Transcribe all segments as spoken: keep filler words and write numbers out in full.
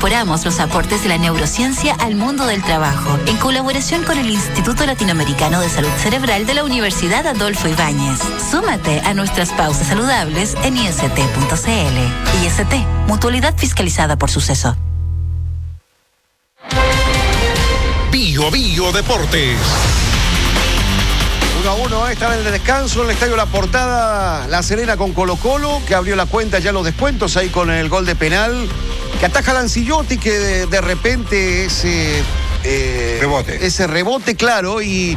incorporamos los aportes de la neurociencia al mundo del trabajo, en colaboración con el Instituto Latinoamericano de Salud Cerebral de la Universidad Adolfo Ibáñez. Súmate a nuestras pausas saludables en I S T punto C L. I S T, mutualidad fiscalizada por Suceso. Bio Bio Deportes. uno a uno, esta vez de descanso en el Estadio La Portada, La Serena con Colo Colo, que abrió la cuenta ya los descuentos ahí con el gol de penal, que ataja Lancillotti, que de, de repente ese eh, rebote. Ese rebote, claro, y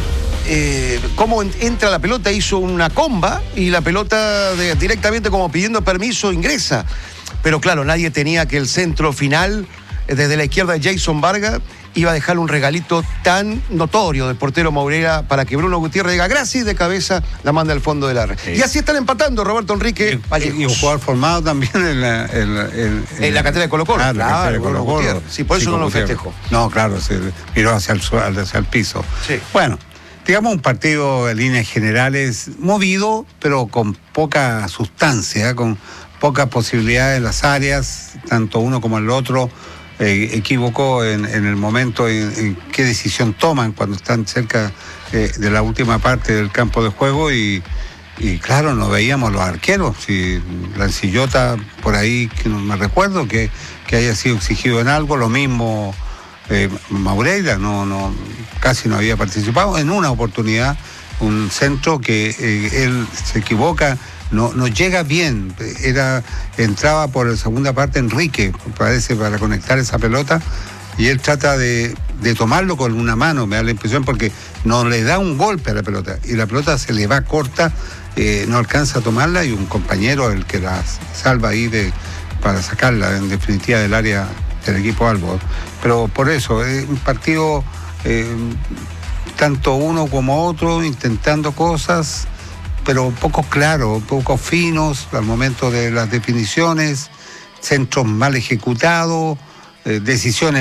eh, cómo entra la pelota, hizo una comba y la pelota de, directamente como pidiendo permiso ingresa. Pero claro, nadie tenía que el centro final, desde la izquierda de Jason Vargas, iba a dejar un regalito tan notorio del portero Moreira para que Bruno Gutiérrez diga gracias, de cabeza la manda al fondo de la red. Sí. Y así están empatando Roberto Enrique y, y un jugador formado también en la, en la, en, en en la cantera de Colo Colo. Claro, claro, la de Colo -Colo. Sí, por eso no lo festejó. No, claro, se miró hacia el, hacia el piso. Sí. Bueno, digamos un partido en líneas generales movido, pero con poca sustancia, con pocas posibilidades en las áreas, tanto uno como el otro. Eh, equivocó en, en el momento en, en qué decisión toman cuando están cerca eh, de la última parte del campo de juego y, y claro, no veíamos los arqueros. Si Lancillota, por ahí, que no me recuerdo que, que haya sido exigido en algo, lo mismo eh, Moreira, no, no, casi no había participado. En una oportunidad, un centro que eh, él se equivoca, No, no llega bien, era entraba por la segunda parte Enrique, parece, para conectar esa pelota, y él trata de, de tomarlo con una mano, me da la impresión, porque no le da un golpe a la pelota, y la pelota se le va corta, eh, no alcanza a tomarla, y un compañero el que la salva ahí de, para sacarla, en definitiva, del área del equipo Albo. Pero por eso, es un partido, eh, tanto uno como otro, intentando cosas, pero poco claros, poco finos al momento de las definiciones, centros mal ejecutados, eh, decisiones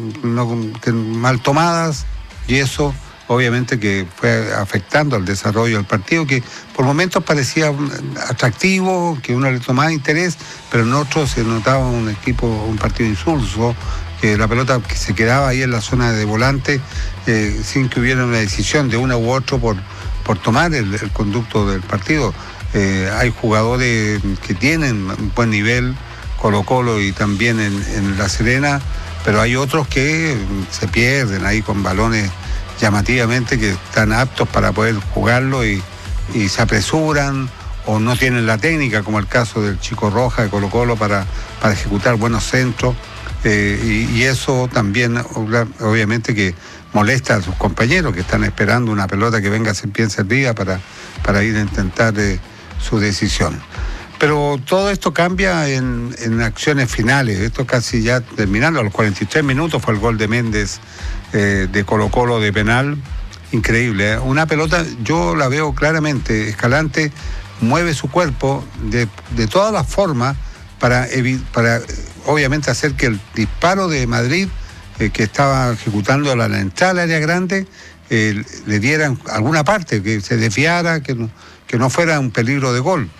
no, que mal tomadas, y eso obviamente que fue afectando al desarrollo del partido, que por momentos parecía atractivo, que uno le tomaba interés, pero en otros se notaba un equipo, un partido insulso, que la pelota que se quedaba ahí en la zona de volante, eh, sin que hubiera una decisión de uno u otro por por tomar el, el conducto del partido. Eh, hay jugadores que tienen un buen nivel, Colo Colo y también en, en La Serena, pero hay otros que se pierden ahí con balones llamativamente que están aptos para poder jugarlo y, y se apresuran o no tienen la técnica, como el caso del Chico Roja de Colo Colo para, para ejecutar buenos centros, eh, y, y eso también obviamente que molesta a sus compañeros que están esperando una pelota que venga bien servida para, para ir a intentar eh, su decisión. Pero todo esto cambia en, en acciones finales. Esto casi ya terminando, a los cuarenta y tres minutos fue el gol de Méndez eh, de Colo Colo de penal. Increíble, ¿eh? Una pelota, yo la veo claramente, Escalante mueve su cuerpo de, de todas las formas para, para obviamente hacer que el disparo de Madrid, Eh, que estaba ejecutando la, la entrada al área grande, eh, le dieran alguna parte, que se desviara, que no, que no fuera un peligro de gol.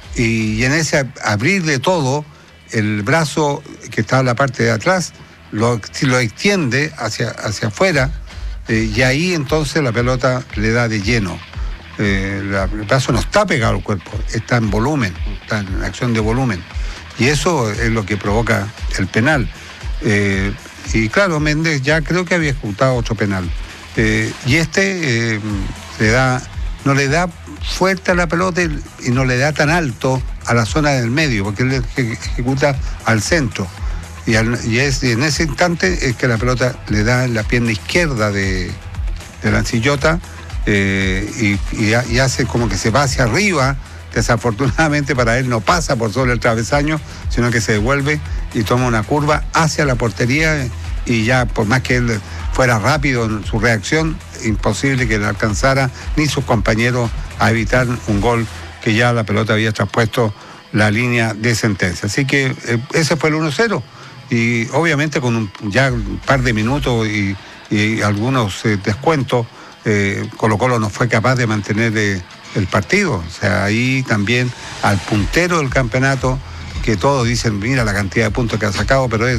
Y, y en ese abrirle todo, el brazo que estaba en la parte de atrás, lo, lo extiende hacia, hacia afuera, eh, y ahí entonces la pelota le da de lleno. Eh, la, el brazo no está pegado al cuerpo, está en volumen, está en acción de volumen. Y eso es lo que provoca el penal. Eh, Y claro, Méndez ya creo que había ejecutado otro penal. Eh, y este eh, le da, no le da fuerte a la pelota y no le da tan alto a la zona del medio, porque él ejecuta al centro. Y, al, y, es, y en ese instante es que la pelota le da en la pierna izquierda de, de Lancillota, eh, y, y, y hace como que se va hacia arriba. Desafortunadamente para él no pasa por sobre el travesaño, sino que se devuelve y toma una curva hacia la portería, y ya por más que él fuera rápido en su reacción, imposible que le alcanzara ni sus compañeros a evitar un gol que ya la pelota había traspuesto la línea de sentencia. Así que eh, ese fue el uno cero, y obviamente con un, ya un par de minutos y, y algunos eh, descuentos, eh, Colo Colo no fue capaz de mantener eh, el partido. O sea, ahí también al puntero del campeonato, que todos dicen, mira la cantidad de puntos que ha sacado, pero es